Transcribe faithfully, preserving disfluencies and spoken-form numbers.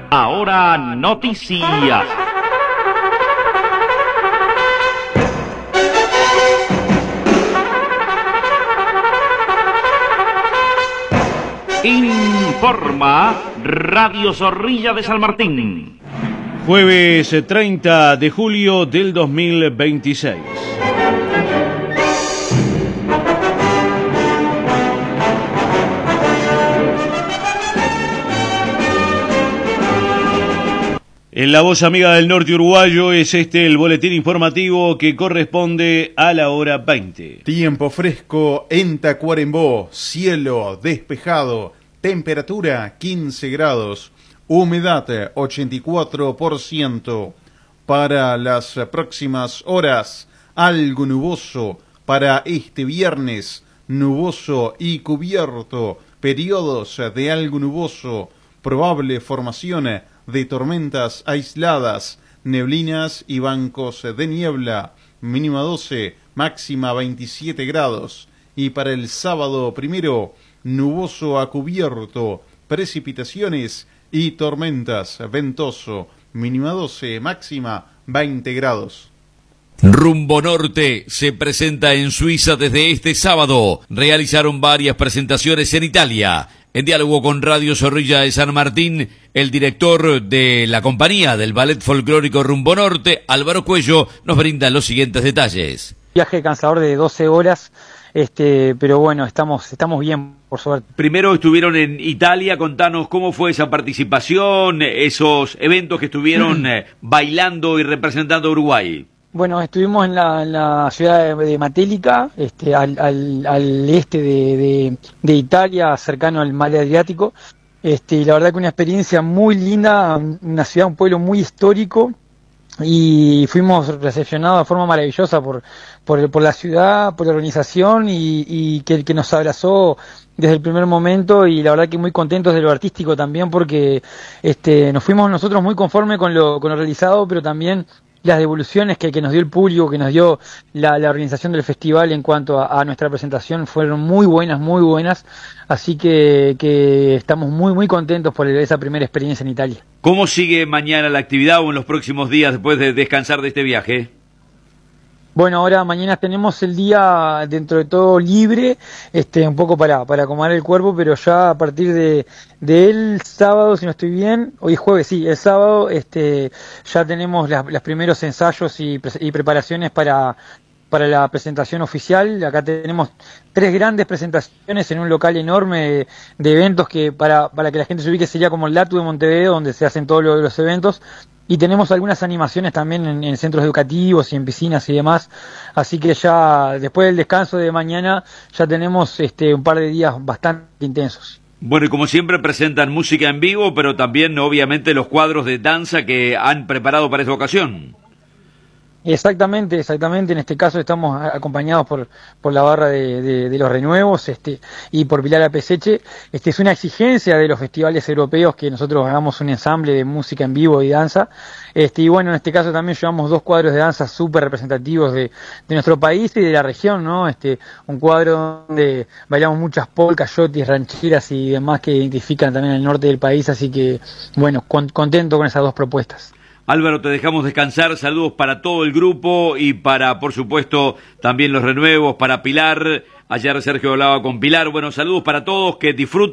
Ahora noticias. Informa Radio Zorrilla de San Martín. Jueves treinta de julio del dos mil veintiséis. En la voz amiga del norte uruguayo es este el boletín informativo que corresponde a la hora veinte. Tiempo fresco en Tacuarembó, cielo despejado, temperatura quince grados, humedad ochenta y cuatro por ciento. Para las próximas horas, algo nuboso. Para este viernes, nuboso y cubierto, periodos de algo nuboso, probable formación de tormentas aisladas, neblinas y bancos de niebla, mínima doce, máxima veintisiete grados. Y para el sábado primero, nuboso a cubierto, precipitaciones y tormentas, ventoso, mínima doce, máxima veinte grados. Rumbo Norte se presenta en Suiza desde este sábado. Realizaron varias presentaciones en Italia. En diálogo con Radio Zorrilla de San Martín, el director de la compañía del Ballet Folclórico Rumbo Norte, Álvaro Cuello, nos brinda los siguientes detalles. Viaje cansador de doce horas, este, pero bueno, estamos, estamos bien, por suerte. Primero estuvieron en Italia, contanos cómo fue esa participación, esos eventos que estuvieron eh, bailando y representando a Uruguay. Bueno, estuvimos en la, en la ciudad de, de Matelica, este, al, al, al este de, de, de Italia, cercano al mar Adriático. Este, y la verdad que una experiencia muy linda, una ciudad, un pueblo muy histórico, y fuimos recepcionados de forma maravillosa por, por, por la ciudad, por la organización, y, y que, que nos abrazó desde el primer momento, y la verdad que muy contentos de lo artístico también, porque este, nos fuimos nosotros muy conformes con lo, con lo realizado, pero también las devoluciones que, que nos dio el público, que nos dio la, la organización del festival en cuanto a, a nuestra presentación fueron muy buenas, muy buenas, así que, que estamos muy muy contentos por esa primera experiencia en Italia. ¿Cómo sigue mañana la actividad o en los próximos días después de descansar de este viaje? Bueno, ahora mañana tenemos el día dentro de todo libre, este, un poco para, para acomodar el cuerpo, pero ya a partir de del sábado, si no estoy bien, hoy es jueves, sí, el sábado, este, ya tenemos las, los primeros ensayos y, y preparaciones para, para la presentación oficial. Acá tenemos tres grandes presentaciones en un local enorme de, de eventos que para, para que la gente se ubique sería como el Latu de Montevideo, donde se hacen todos los, los eventos. Y tenemos algunas animaciones también en, en centros educativos y en piscinas y demás, así que ya después del descanso de mañana ya tenemos este, un par de días bastante intensos. Bueno, y como siempre presentan música en vivo, pero también obviamente los cuadros de danza que han preparado para esta ocasión. Exactamente, exactamente. En este caso estamos acompañados por, por la barra de, de, de los renuevos, este, y por Pilar Apeseche. Este es una exigencia de los festivales europeos que nosotros hagamos un ensamble de música en vivo y danza. Este, y bueno, en este caso también llevamos dos cuadros de danza súper representativos de, de nuestro país y de la región, ¿no? Este, un cuadro donde bailamos muchas polcas, yotis, rancheras y demás que identifican también el norte del país, así que bueno, con, contento con esas dos propuestas. Álvaro, te dejamos descansar, saludos para todo el grupo y para, por supuesto, también los renuevos, para Pilar. Ayer Sergio hablaba con Pilar, bueno, saludos para todos, que disfruten.